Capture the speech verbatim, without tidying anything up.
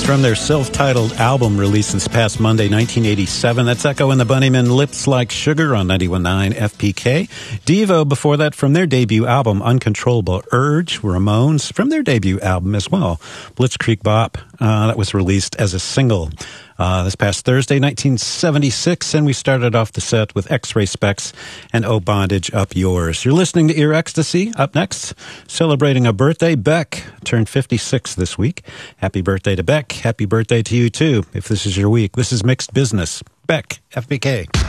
from their self-titled album released this past Monday, nineteen eighty-seven. That's Echo and the Bunnymen, Lips Like Sugar on ninety-one point nine F P K. Devo, before that, from their debut album, Uncontrollable Urge. Ramones, from their debut album as well, Blitzkrieg Bop. Uh, that was released as a single uh, this past Thursday, nineteen seventy-six. And we started off the set with X-Ray Specs and Oh Bondage, Up Yours. You're listening to Ear Ecstasy. Up next, celebrating a birthday, Beck turned fifty-six this week. Happy birthday to Beck. Happy birthday to you, too, if this is your week. This is Mixed Business. Beck, F P K.